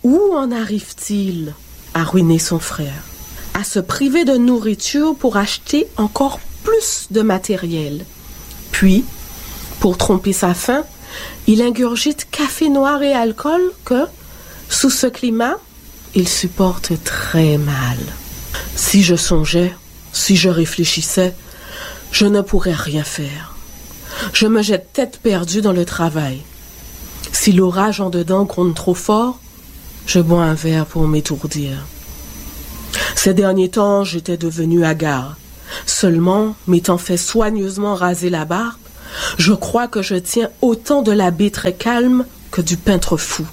Où en arrive-t-il à ruiner son frère, à se priver de nourriture pour acheter encore plus de matériel? Puis, pour tromper sa faim, il ingurgite café noir et alcool que, sous ce climat, il supporte très mal. Si je songeais, si je réfléchissais, je ne pourrais rien faire. Je me jette tête perdue dans le travail. Si l'orage en dedans gronde trop fort, je bois un verre pour m'étourdir. Ces derniers temps, j'étais devenue hagard. Seulement, m'étant fait soigneusement raser la barbe, je crois que je tiens autant de l'abbé très calme que du peintre fou.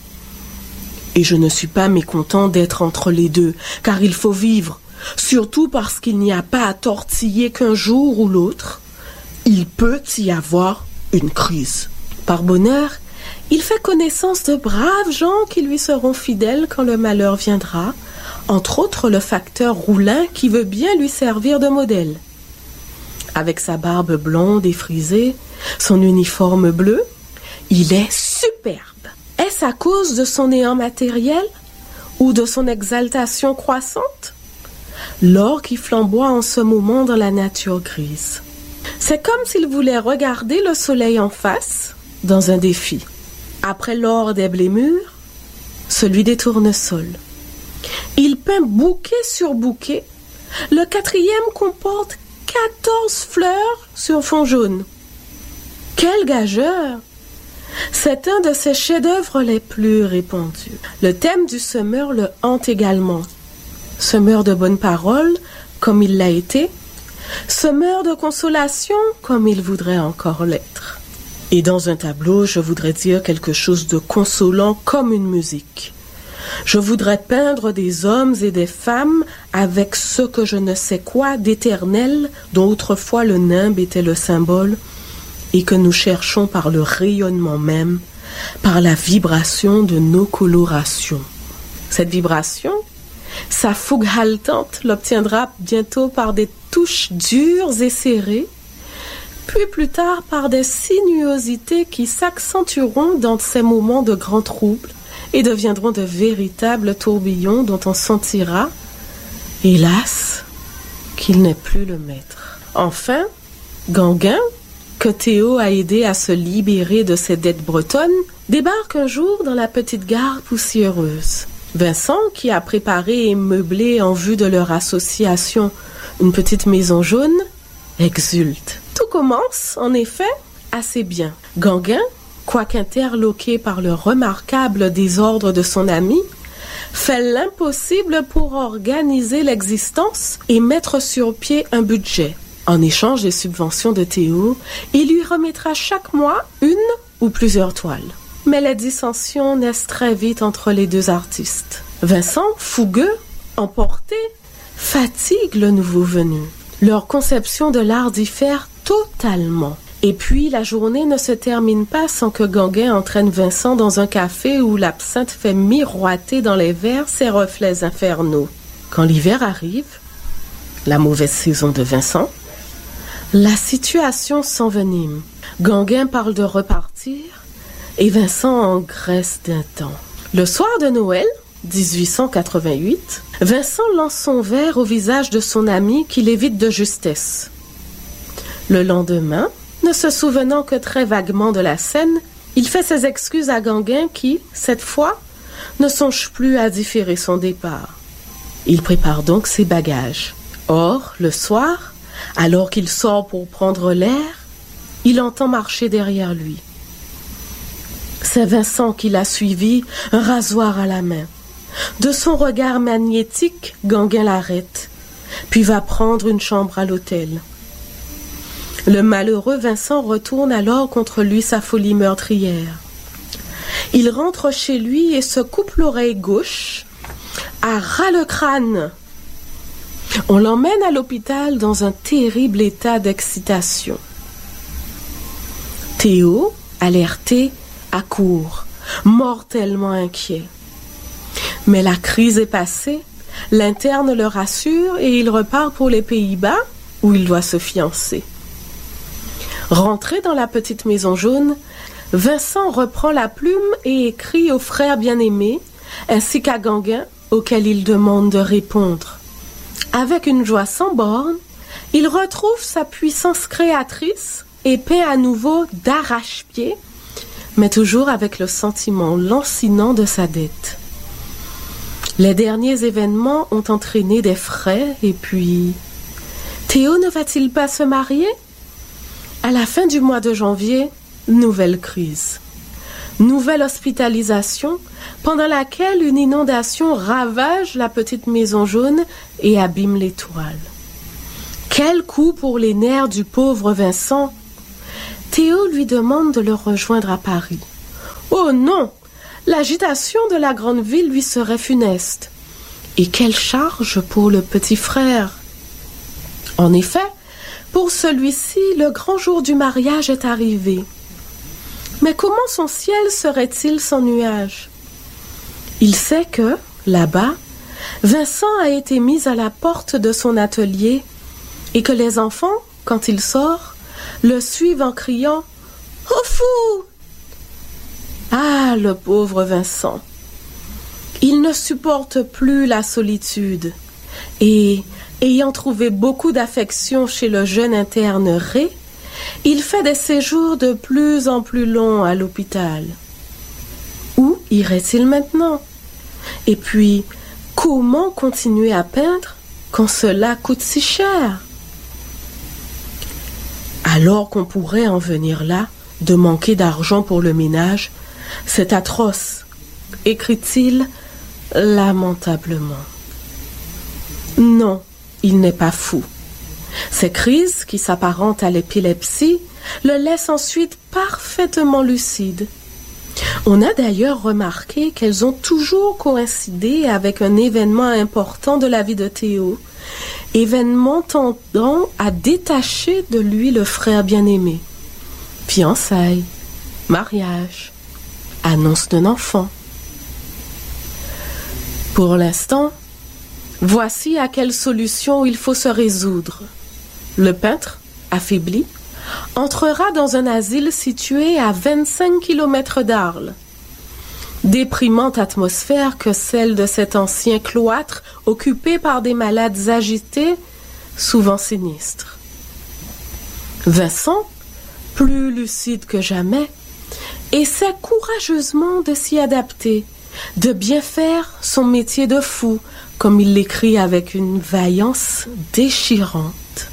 Et je ne suis pas mécontent d'être entre les deux, car il faut vivre, surtout parce qu'il n'y a pas à tortiller qu'un jour ou l'autre. Il peut y avoir une crise. Par bonheur, il fait connaissance de braves gens qui lui seront fidèles quand le malheur viendra, entre autres le facteur Roulin qui veut bien lui servir de modèle. Avec sa barbe blonde et frisée, son uniforme bleu, il est superbe. Est-ce à cause de son néant matériel ou de son exaltation croissante? L'or qui flamboie en ce moment dans la nature grise. C'est comme s'il voulait regarder le soleil en face dans un défi. Après l'or des blémures, celui des tournesols. Il peint bouquet sur bouquet. Le 4e comporte 14 fleurs sur fond jaune. Quel gageur! C'est un de ses chefs-d'œuvre les plus répandus. Le thème du semeur le hante également. Semeur de bonnes paroles, comme il l'a été. Semeur de consolation, comme il voudrait encore l'être. Et dans un tableau, je voudrais dire quelque chose de consolant comme une musique. Je voudrais peindre des hommes et des femmes avec ce que je ne sais quoi d'éternel dont autrefois le nimbe était le symbole et que nous cherchons par le rayonnement même, par la vibration de nos colorations. Cette vibration, sa fougue haletante l'obtiendra bientôt par des touches dures et serrées, puis plus tard par des sinuosités qui s'accentueront dans ces moments de grand trouble et deviendront de véritables tourbillons dont on sentira, hélas, qu'il n'est plus le maître. Enfin, Gauguin, que Théo a aidé à se libérer de ses dettes bretonnes, débarque un jour dans la petite gare poussiéreuse. Vincent, qui a préparé et meublé en vue de leur association une petite maison jaune, exulte. Tout commence, en effet, assez bien. Gauguin, quoiqu'interloqué par le remarquable désordre de son ami, fait l'impossible pour organiser l'existence et mettre sur pied un budget. En échange des subventions de Théo, il lui remettra chaque mois une ou plusieurs toiles. Mais les dissensions naissent très vite entre les deux artistes. Vincent, fougueux, emporté, fatigue le nouveau venu. Leur conception de l'art diffère totalement. Et puis, la journée ne se termine pas sans que Gauguin entraîne Vincent dans un café où l'absinthe fait miroiter dans les verres ses reflets infernaux. Quand l'hiver arrive, la mauvaise saison de Vincent, la situation s'envenime. Gauguin parle de repartir et Vincent engraisse d'un temps. Le soir de Noël, 1888, Vincent lance son verre au visage de son ami qui l'évite de justesse. Le lendemain, ne se souvenant que très vaguement de la scène, il fait ses excuses à Gauguin qui, cette fois, ne songe plus à différer son départ. Il prépare donc ses bagages. Or, le soir, alors qu'il sort pour prendre l'air, il entend marcher derrière lui. C'est Vincent qui l'a suivi, un rasoir à la main. De son regard magnétique, Gauguin l'arrête, puis va prendre une chambre à l'hôtel. Le malheureux Vincent retourne alors contre lui sa folie meurtrière. Il rentre chez lui et se coupe l'oreille gauche à ras le crâne. On l'emmène à l'hôpital dans un terrible état d'excitation. Théo, alerté, accourt, mortellement inquiet. Mais la crise est passée, l'interne le rassure et il repart pour les Pays-Bas où il doit se fiancer. Rentré dans la petite maison jaune, Vincent reprend la plume et écrit au frère bien-aimé ainsi qu'à Gauguin, auquel il demande de répondre. Avec une joie sans borne, il retrouve sa puissance créatrice et peint à nouveau d'arrache-pied, mais toujours avec le sentiment lancinant de sa dette. Les derniers événements ont entraîné des frais et puis... Théo ne va-t-il pas se marier? À la fin du mois de janvier, nouvelle crise. Nouvelle hospitalisation, pendant laquelle une inondation ravage la petite maison jaune et abîme les toiles. Quel coup pour les nerfs du pauvre Vincent! Théo lui demande de le rejoindre à Paris. Oh non! L'agitation de la grande ville lui serait funeste. Et quelle charge pour le petit frère! En effet, pour celui-ci, le grand jour du mariage est arrivé. Mais comment son ciel serait-il sans nuages? Il sait que, là-bas, Vincent a été mis à la porte de son atelier et que les enfants, quand il sort, le suivent en criant « Au fou !» Ah, le pauvre Vincent! Il ne supporte plus la solitude et, ayant trouvé beaucoup d'affection chez le jeune interne Ré, il fait des séjours de plus en plus longs à l'hôpital. Où irait-il maintenant? Et puis, comment continuer à peindre quand cela coûte si cher? Alors qu'on pourrait en venir là, de manquer d'argent pour le ménage, c'est atroce, écrit-il lamentablement. Non, il n'est pas fou. Ces crises, qui s'apparentent à l'épilepsie, le laissent ensuite parfaitement lucide. On a d'ailleurs remarqué qu'elles ont toujours coïncidé avec un événement important de la vie de Théo, événement tendant à détacher de lui le frère bien-aimé. Fiançailles, mariage, annonce d'un enfant. Pour l'instant, voici à quelle solution il faut se résoudre. Le peintre, affaibli, entrera dans un asile situé à 25 km d'Arles. Déprimante atmosphère que celle de cet ancien cloître occupé par des malades agités, souvent sinistres. Vincent, plus lucide que jamais, essaie courageusement de s'y adapter, de bien faire son métier de fou, comme il l'écrit avec une vaillance déchirante.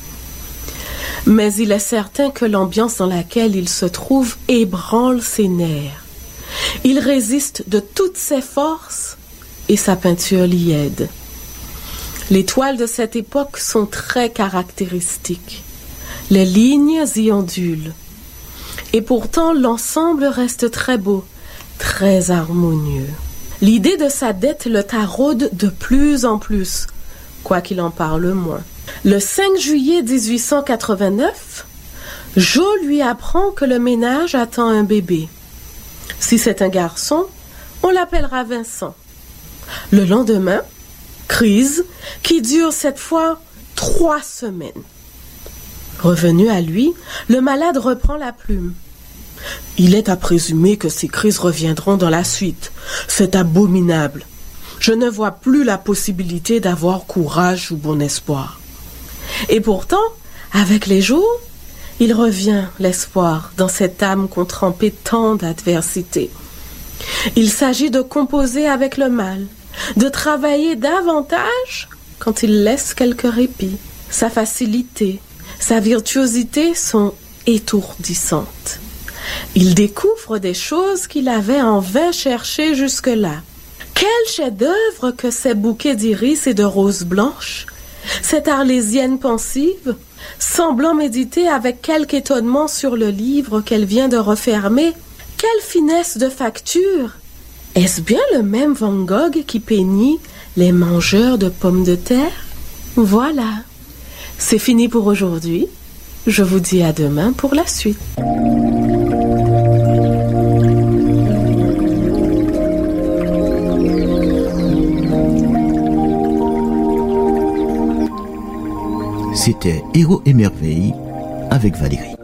Mais il est certain que l'ambiance dans laquelle il se trouve ébranle ses nerfs. Il résiste de toutes ses forces et sa peinture l'y aide. Les toiles de cette époque sont très caractéristiques. Les lignes y ondulent. Et pourtant, l'ensemble reste très beau, très harmonieux. L'idée de sa dette le taraude de plus en plus, quoiqu'il en parle moins. Le 5 juillet 1889, Jo lui apprend que le ménage attend un bébé. Si c'est un garçon, on l'appellera Vincent. Le lendemain, crise qui dure cette fois 3 semaines. Revenu à lui, le malade reprend la plume. Il est à présumer que ces crises reviendront dans la suite. C'est abominable. Je ne vois plus la possibilité d'avoir courage ou bon espoir. Et pourtant, avec les jours, il revient l'espoir dans cette âme qu'ont trempé tant d'adversités. Il s'agit de composer avec le mal, de travailler davantage quand il laisse quelques répits. Sa facilité, sa virtuosité sont étourdissantes. Il découvre des choses qu'il avait en vain cherchées jusque-là. Quel chef-d'œuvre que ces bouquets d'iris et de roses blanches, cette arlésienne pensive, semblant méditer avec quelque étonnement sur le livre qu'elle vient de refermer. Quelle finesse de facture! Est-ce bien le même Van Gogh qui peignit les mangeurs de pommes de terre? Voilà, c'est fini pour aujourd'hui. Je vous dis à demain pour la suite. C'était Héros et Merveilles avec Valérie.